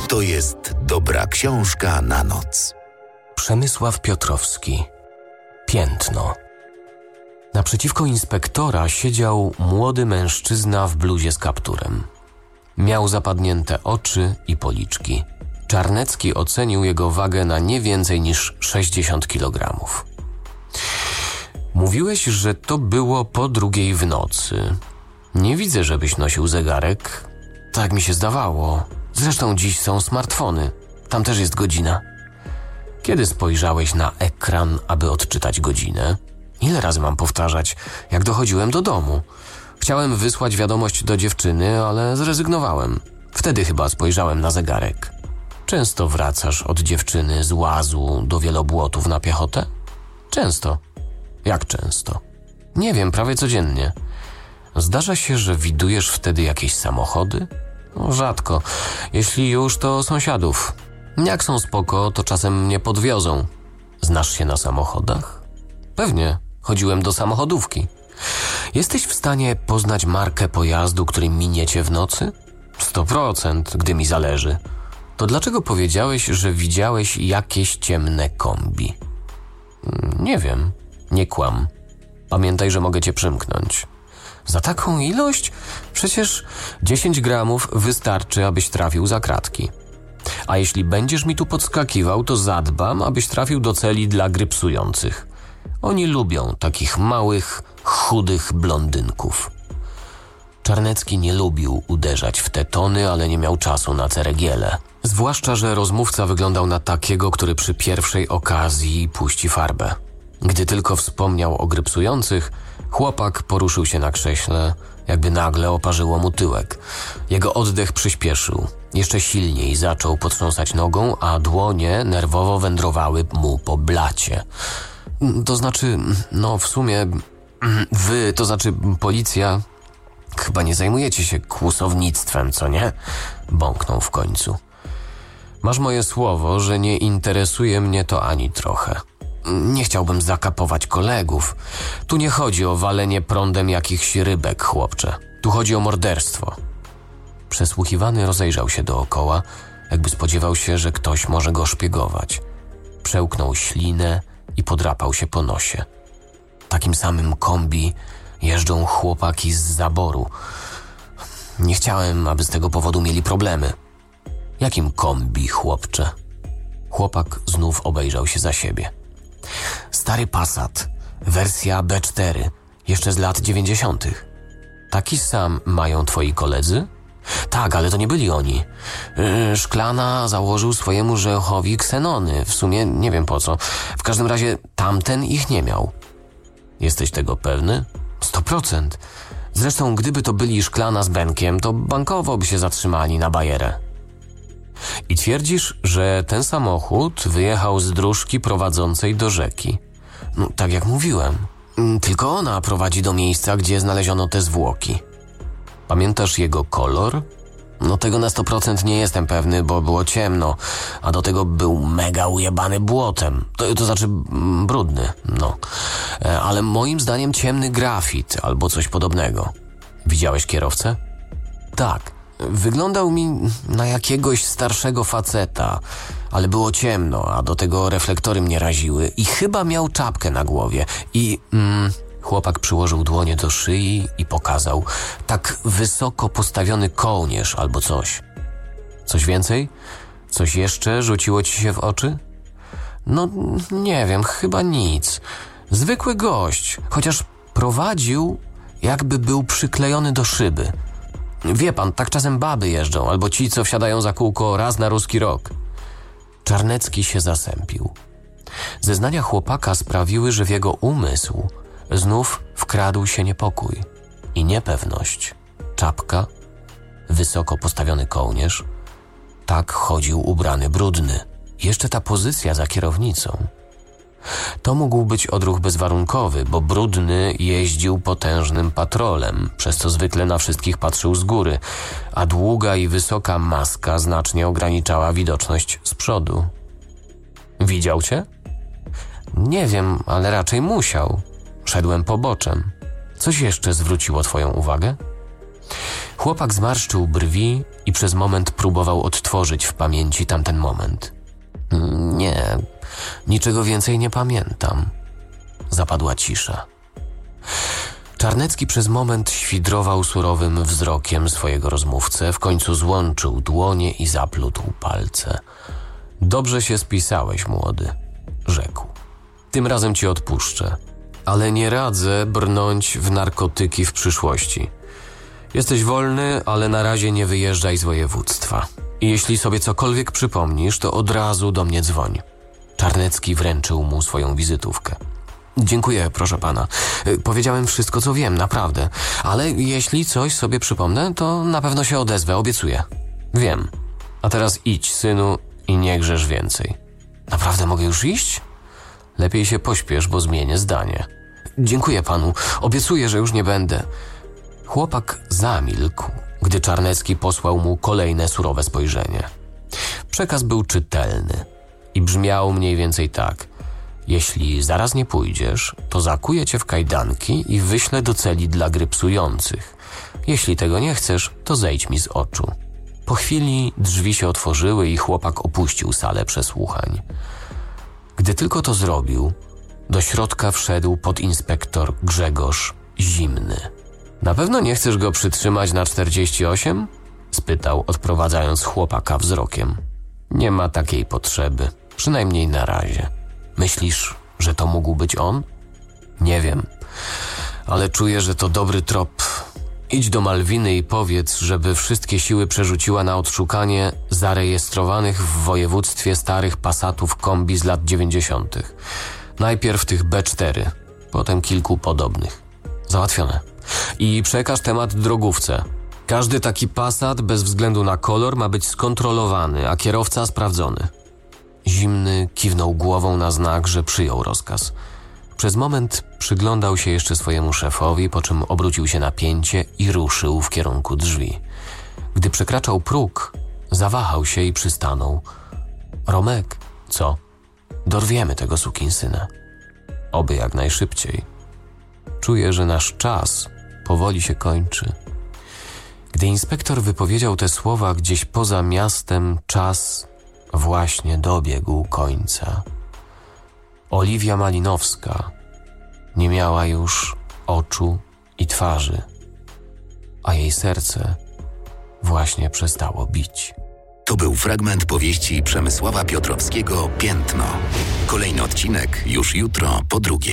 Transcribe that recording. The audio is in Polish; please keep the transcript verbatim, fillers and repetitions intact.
to jest dobra książka na noc. Przemysław Piotrowski. Piętno. Naprzeciwko inspektora siedział młody mężczyzna w bluzie z kapturem. Miał zapadnięte oczy i policzki. Czarnecki ocenił jego wagę na nie więcej niż sześćdziesiąt kilogramów. Mówiłeś, że to było po drugiej w nocy. Nie widzę, żebyś nosił zegarek. Tak mi się zdawało. Zresztą dziś są smartfony. Tam też jest godzina. Kiedy spojrzałeś na ekran, aby odczytać godzinę? Ile razy mam powtarzać, jak dochodziłem do domu? Chciałem wysłać wiadomość do dziewczyny, ale zrezygnowałem. Wtedy chyba spojrzałem na zegarek. Często wracasz od dziewczyny z łazu do Wielobłotów na piechotę? Często. Jak często? Nie wiem, prawie codziennie. Zdarza się, że widujesz wtedy jakieś samochody? No, rzadko. Jeśli już, to sąsiadów. Jak są spoko, to czasem mnie podwiozą. Znasz się na samochodach? Pewnie. Chodziłem do samochodówki. Jesteś w stanie poznać markę pojazdu, który minie cię w nocy? Sto procent, gdy mi zależy. To dlaczego powiedziałeś, że widziałeś jakieś ciemne kombi? Nie wiem. Nie kłam. Pamiętaj, że mogę cię przymknąć. Za taką ilość? Przecież dziesięć gramów wystarczy, abyś trafił za kratki. A jeśli będziesz mi tu podskakiwał, to zadbam, abyś trafił do celi dla grypsujących. Oni lubią takich małych, chudych blondynków. Czarnecki nie lubił uderzać w te tony, ale nie miał czasu na ceregiele. Zwłaszcza, że rozmówca wyglądał na takiego, który przy pierwszej okazji puści farbę. Gdy tylko wspomniał o grypsujących, chłopak poruszył się na krześle, jakby nagle oparzyło mu tyłek. Jego oddech przyspieszył. Jeszcze silniej zaczął potrząsać nogą, a dłonie nerwowo wędrowały mu po blacie. To znaczy, no w sumie wy, to znaczy policja, chyba nie zajmujecie się kłusownictwem, co nie? Bąknął w końcu. Masz moje słowo, że nie interesuje mnie to ani trochę. Nie chciałbym zakapować kolegów. Tu nie chodzi o walenie prądem jakichś rybek, chłopcze. Tu chodzi o morderstwo. Przesłuchiwany rozejrzał się dookoła, jakby spodziewał się, że ktoś może go szpiegować. Przełknął ślinę i podrapał się po nosie. Takim samym kombi jeżdżą chłopaki z zaboru. Nie chciałem, aby z tego powodu mieli problemy. Jakim kombi, chłopcze? Chłopak znów obejrzał się za siebie. Stary Passat, wersja B cztery, jeszcze z lat dziewięćdziesiątych. Taki sam mają twoi koledzy? Tak, ale to nie byli oni. Yy, Szklana założył swojemu żechowi ksenony. W sumie nie wiem po co. W każdym razie tamten ich nie miał. Jesteś tego pewny? Sto procent. Zresztą gdyby to byli Szklana z Benkiem, to bankowo by się zatrzymali na bajerę. I twierdzisz, że ten samochód wyjechał z dróżki prowadzącej do rzeki. No, tak jak mówiłem. Tylko ona prowadzi do miejsca, gdzie znaleziono te zwłoki. Pamiętasz jego kolor? No tego na sto procent nie jestem pewny, bo było ciemno, a do tego był mega ujebany błotem. To, to znaczy mm, brudny, no. E, ale moim zdaniem ciemny grafit albo coś podobnego. Widziałeś kierowcę? Tak. Wyglądał mi na jakiegoś starszego faceta, ale było ciemno, a do tego reflektory mnie raziły i chyba miał czapkę na głowie i... Mm, chłopak przyłożył dłonie do szyi i pokazał tak wysoko postawiony kołnierz albo coś. Coś więcej? Coś jeszcze rzuciło ci się w oczy? No nie wiem, chyba nic. Zwykły gość, chociaż prowadził, jakby był przyklejony do szyby. Wie pan, tak czasem baby jeżdżą, albo ci, co wsiadają za kółko raz na ruski rok. Czarnecki się zasępił. Zeznania chłopaka sprawiły, że w jego umysł znów wkradł się niepokój i niepewność. Czapka, wysoko postawiony kołnierz, tak chodził ubrany brudny. Jeszcze ta pozycja za kierownicą. To mógł być odruch bezwarunkowy, bo brudny jeździł potężnym patrolem, przez co zwykle na wszystkich patrzył z góry, a długa i wysoka maska znacznie ograniczała widoczność z przodu. Widział cię? Nie wiem, ale raczej musiał. Szedłem poboczem. Coś jeszcze zwróciło twoją uwagę? Chłopak zmarszczył brwi i przez moment próbował odtworzyć w pamięci tamten moment. Nie, niczego więcej nie pamiętam. Zapadła cisza. Czarnecki przez moment świdrował surowym wzrokiem swojego rozmówcę, w końcu złączył dłonie i zaplótł palce. Dobrze się spisałeś, młody, rzekł. Tym razem ci odpuszczę, ale nie radzę brnąć w narkotyki w przyszłości. Jesteś wolny, ale na razie nie wyjeżdżaj z województwa. I jeśli sobie cokolwiek przypomnisz, to od razu do mnie dzwoń. Czarnecki wręczył mu swoją wizytówkę. Dziękuję, proszę pana. Powiedziałem wszystko, co wiem, naprawdę. Ale jeśli coś sobie przypomnę, to na pewno się odezwę, obiecuję. Wiem. A teraz idź, synu, i nie grzesz więcej. Naprawdę mogę już iść? Lepiej się pośpiesz, bo zmienię zdanie. Dziękuję panu. Obiecuję, że już nie będę. Chłopak zamilkł, gdy Czarnecki posłał mu kolejne surowe spojrzenie. Przekaz był czytelny i brzmiał mniej więcej tak. Jeśli zaraz nie pójdziesz, to zakuję cię w kajdanki i wyślę do celi dla grypsujących. Jeśli tego nie chcesz, to zejdź mi z oczu. Po chwili drzwi się otworzyły i chłopak opuścił salę przesłuchań. Gdy tylko to zrobił, do środka wszedł podinspektor Grzegorz Zimny. Na pewno nie chcesz go przytrzymać na czterdzieści osiem? Spytał, odprowadzając chłopaka wzrokiem. Nie ma takiej potrzeby, przynajmniej na razie. Myślisz, że to mógł być on? Nie wiem, ale czuję, że to dobry trop. Idź do Malwiny i powiedz, żeby wszystkie siły przerzuciła na odszukanie zarejestrowanych w województwie starych Passatów kombi z lat dziewięćdziesiątych. Najpierw tych B cztery, potem kilku podobnych. Załatwione. I przekaż temat drogówce. Każdy taki Passat, bez względu na kolor, ma być skontrolowany, a kierowca sprawdzony. Zimny kiwnął głową na znak, że przyjął rozkaz. Przez moment przyglądał się jeszcze swojemu szefowi, po czym obrócił się na pięcie i ruszył w kierunku drzwi. Gdy przekraczał próg, zawahał się i przystanął. Romek, co? Dorwiemy tego sukinsyna. Oby jak najszybciej. Czuję, że nasz czas powoli się kończy. Gdy inspektor wypowiedział te słowa, gdzieś poza miastem czas właśnie dobiegł końca. Oliwia Malinowska nie miała już oczu i twarzy, a jej serce właśnie przestało bić. To był fragment powieści Przemysława Piotrowskiego Piętno. Kolejny odcinek już jutro po drugiej.